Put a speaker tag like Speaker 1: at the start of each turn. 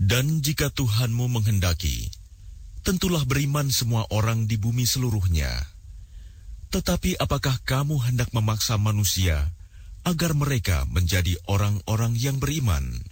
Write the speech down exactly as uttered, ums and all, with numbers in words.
Speaker 1: Dan jika Tuhanmu menghendaki, tentulah beriman semua orang di bumi seluruhnya. Tetapi apakah kamu hendak memaksa manusia agar mereka menjadi orang-orang yang beriman?